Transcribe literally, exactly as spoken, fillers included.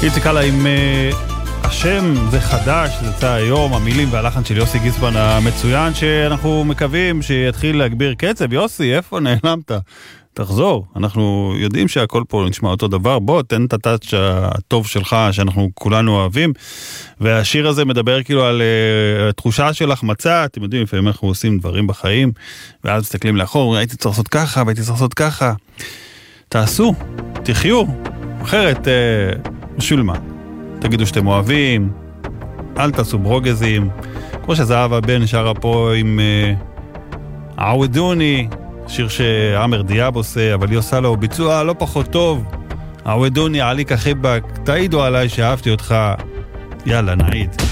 איציק הלאה עם uh, השם, זה חדש, זה יצא היום, המילים והלחן של יוסי גיסבן המצוין, שאנחנו מקווים שיתחיל להגביר קצב. יוסי, איפה נעלמת? תחזור, אנחנו יודעים שהכל פה נשמע אותו דבר, בוא תן את הטאץ' הטוב שלך שאנחנו כולנו אוהבים, והשיר הזה מדבר כאילו על uh, תחושה של החמצה, אתם יודעים לפעמים אנחנו עושים דברים בחיים, ואז מסתכלים לאחור, הייתי צריך לעשות ככה והייתי צריך לעשות ככה, תעשו, תחיו, אחרת uh, בשביל מה? תגידו שאתם אוהבים, אל תעשו ברוגזים, כמו שזהבה בן שרה פה עם uh, עוודוני, שיר שאמר דיאב עושה, אבל היא עושה לו ביצוע לא פחות טוב. עוודוני עליק החיבק, תעידו עליי שאהבתי אותך, יאללה נעיד.